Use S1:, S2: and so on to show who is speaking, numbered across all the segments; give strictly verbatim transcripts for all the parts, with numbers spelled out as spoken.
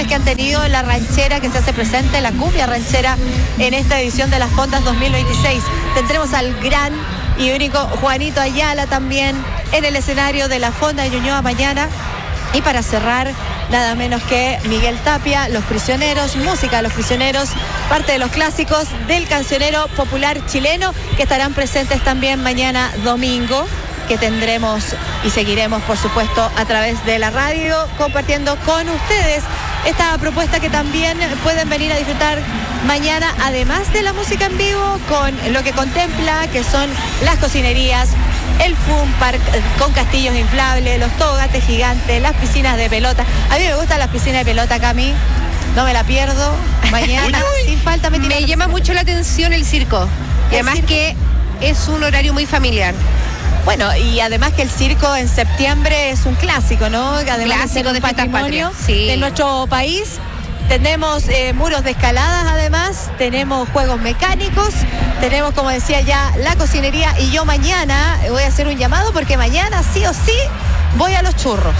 S1: que han tenido la ranchera que se hace presente, la cumbia ranchera, en esta edición de las Fondas dos mil veintiséis. Tendremos al gran y único Juanito Ayala también en el escenario de la Fonda de Ñuñoa mañana. Y para cerrar, nada menos que Miguel Tapia, Los Prisioneros, música de Los Prisioneros, parte de los clásicos del cancionero popular chileno, que estarán presentes también mañana domingo, que tendremos y seguiremos, por supuesto, a través de la radio, compartiendo con ustedes esta propuesta que también pueden venir a disfrutar mañana, además de la música en vivo, con lo que contempla, que son las cocinerías, el Fun Park con castillos inflables, los tobogates gigantes, las piscinas de pelota. A mí me gustan las piscinas de pelota, Cami, no me la pierdo. Mañana,
S2: Uy,
S1: sin falta, me,
S3: me llama mucho la atención el circo. Y además circo? que es un horario muy familiar.
S1: Bueno, y además que el circo en septiembre es un clásico, ¿no? Además
S3: clásico
S1: de ser un
S3: de
S1: patrimonio
S3: sí.
S1: de nuestro país. Tenemos eh, muros de escaladas, además, tenemos juegos mecánicos, tenemos, como decía ya, la cocinería, y yo mañana voy a hacer un llamado porque mañana sí o sí voy a los churros.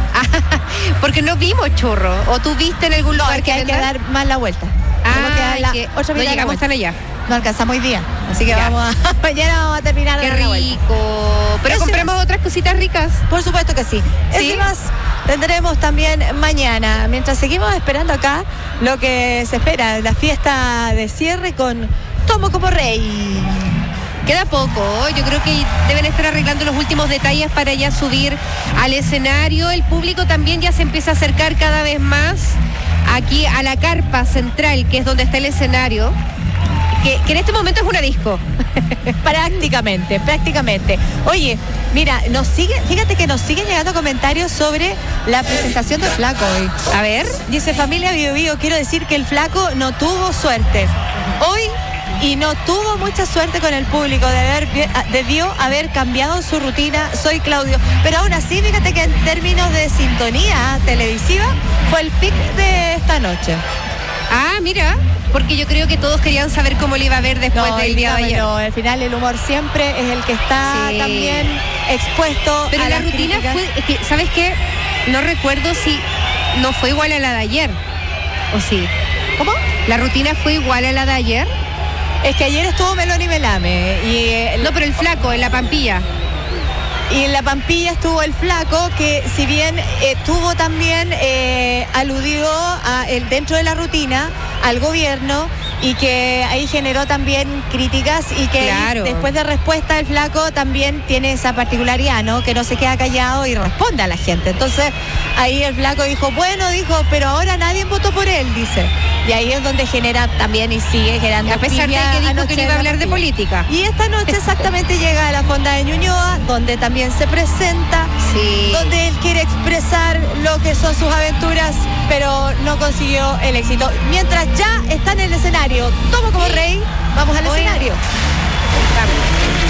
S3: Porque no vimos churros, o tú viste en algún lugar
S1: no,
S3: que
S1: hay que dar más la vuelta.
S3: Ah,
S1: la,
S3: que
S1: otra
S3: no llegamos tan allá.
S1: No alcanzamos hoy día, así que
S3: Ya.
S1: vamos a, mañana vamos a terminar de
S3: Qué
S1: dar la vuelta.
S3: rico. Pero
S1: Eso
S3: compramos
S1: es.
S3: otras cositas ricas.
S1: Por supuesto que sí.
S3: ¿Sí?
S1: Es más, tendremos también mañana, mientras seguimos esperando acá lo que se espera, la fiesta de cierre con Tomo como Rey.
S3: Queda poco, yo creo que deben estar arreglando los últimos detalles para ya subir al escenario. El público también ya se empieza a acercar cada vez más aquí a la carpa central, que es donde está el escenario, que, que en este momento es una disco.
S1: Prácticamente, prácticamente. Oye, mira, nos sigue, fíjate que nos siguen llegando comentarios sobre la presentación del Flaco hoy.
S3: A ver.
S1: Dice, familia Bio Bio, quiero decir que el Flaco no tuvo suerte hoy y no tuvo mucha suerte con el público, de haber, debió haber cambiado su rutina. Soy Claudio. Pero aún así, fíjate que en términos de sintonía televisiva fue el pic de esta noche.
S3: Ah, mira, porque yo creo que todos querían saber cómo le iba a ver después
S1: No,
S3: del día de ayer.
S1: No, al final el humor siempre es el que está
S3: Sí.
S1: también expuesto.
S3: Pero
S1: a
S3: la
S1: las
S3: rutina
S1: críticas.
S3: fue, es que, ¿sabes qué? No recuerdo si no fue igual a la de ayer. ¿O sí?
S1: ¿Cómo?
S3: ¿La rutina fue igual a la de ayer?
S1: Es que ayer estuvo Melón y Melame. Y, eh,
S3: No, pero el Flaco, en la Pampilla.
S1: y en la Pampilla estuvo el Flaco, que si bien eh, tuvo también, eh, aludió a el, dentro de la rutina al gobierno, y que ahí generó también críticas, y que
S3: Claro.
S1: después de respuesta el Flaco también tiene esa particularidad, ¿no? Que no se queda callado y responde a la gente. Entonces ahí el Flaco dijo, bueno, dijo, pero ahora nadie votó por él, dice. Y ahí es donde genera también y sigue generando
S3: A pesar de
S1: piña
S3: que dijo
S1: anoche
S3: que no
S1: en
S3: iba a
S1: la
S3: hablar de
S1: Pampilla.
S3: política.
S1: Y esta noche exactamente llega a la Fonda de Ñuñoa, donde también se presenta,
S3: Sí.
S1: donde él quiere expresar lo que son sus aventuras, pero no consiguió el éxito. Mientras ya está en el escenario, Tomo como Rey, vamos al
S3: Oye.
S1: escenario.
S3: Vamos.